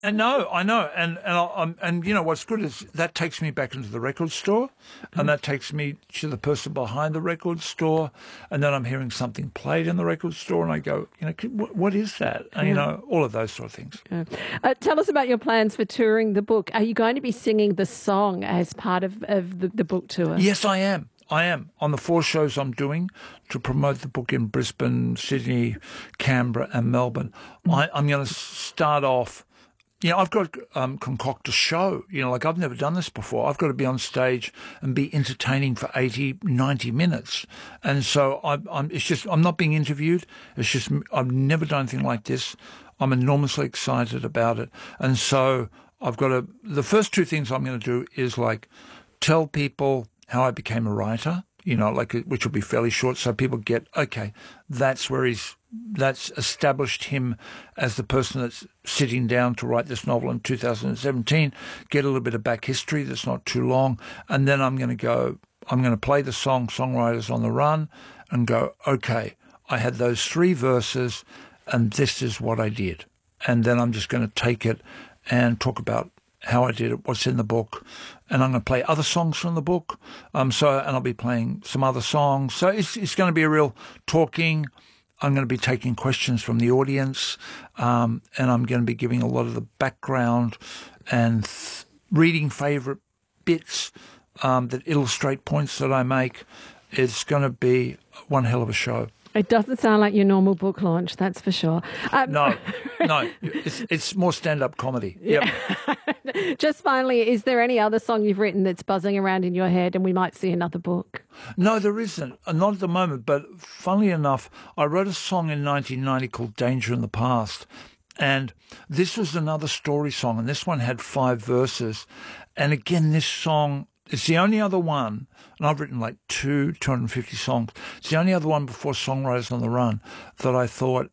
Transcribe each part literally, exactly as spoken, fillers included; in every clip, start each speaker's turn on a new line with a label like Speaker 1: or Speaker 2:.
Speaker 1: And no, I know, and and I, I'm, and you know what's good is that takes me back into the record store, and that takes me to the person behind the record store, and then I'm hearing something played in the record store, and I go, you know, what, what is that? And, you know, all of those sort of things.
Speaker 2: Yeah. Uh, tell us about your plans for touring the book. Are you going to be singing the song as part of, of the, the book tour?
Speaker 1: Yes, I am. I am. On the four shows I'm doing to promote the book in Brisbane, Sydney, Canberra and Melbourne, mm. I, I'm going to start off. You know, I've got to um, concoct a show. You know, like I've never done this before. I've got to be on stage and be entertaining for eighty, ninety minutes. And so I, I'm, it's just, I'm not being interviewed. It's just, I've never done anything like this. I'm enormously excited about it. And so I've got to, the first two things I'm going to do is like tell people how I became a writer, you know, like, which will be fairly short. So people get, okay, that's where he's, that's established him as the person that's sitting down to write this novel in two thousand seventeen, get a little bit of back history that's not too long, and then I'm going to go, I'm going to play the song Songwriters on the Run and go, okay, I had those three verses and this is what I did. And then I'm just going to take it and talk about how I did it, what's in the book, and I'm going to play other songs from the book. Um, so, and I'll be playing some other songs. So it's it's going to be a real talking. I'm going to be taking questions from the audience, um, and I'm going to be giving a lot of the background and th- reading favourite bits um, that illustrate points that I make. It's going to be one hell of a show.
Speaker 2: It doesn't sound like your normal book launch, that's for sure. Um,
Speaker 1: no, no, it's, it's more stand-up comedy. Yep.
Speaker 2: Yeah. Just finally, is there any other song you've written that's buzzing around in your head and we might see another book?
Speaker 1: No, there isn't. Not at the moment, but funnily enough, I wrote a song in nineteen ninety called Danger in the Past, and this was another story song, and this one had five verses. And again, this song, it's the only other one, and I've written like two, two hundred fifty songs. It's the only other one before Songwriters on the Run that I thought,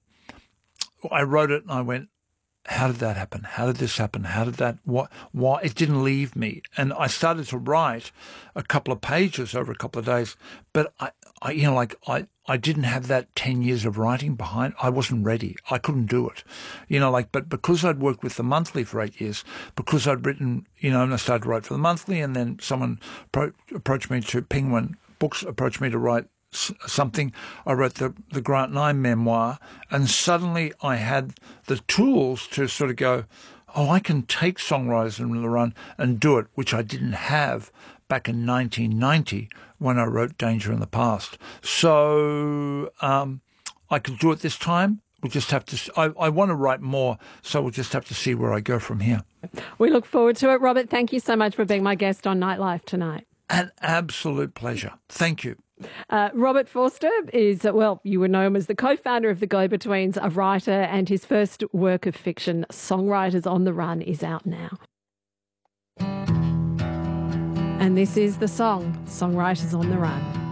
Speaker 1: I wrote it and I went, how did that happen? How did this happen? How did that, what, why? It didn't leave me. And I started to write a couple of pages over a couple of days, but I, I you know, like I, I didn't have that ten years of writing behind. I wasn't ready. I couldn't do it. You know, like, but because I'd worked with the Monthly for eight years, because I'd written, you know, and I started to write for the Monthly, and then someone pro- approached me to Penguin Books, approached me to write s- something. I wrote the, the Grant Nine memoir, and suddenly I had the tools to sort of go, oh, I can take Songwriters on the Run and do it, which I didn't have back in nineteen ninety when I wrote Danger in the Past. So um, I could do it this time. We'll just have to, I, I want to write more, so we'll just have to see where I go from here.
Speaker 2: We look forward to it. Robert, thank you so much for being my guest on Nightlife tonight.
Speaker 1: An absolute pleasure. Thank you.
Speaker 2: Uh, Robert Forster is, well, you would know him as the co-founder of The Go-Betweens, a writer, and his first work of fiction, Songwriters on the Run, is out now. And this is the song, Songwriters on the Run.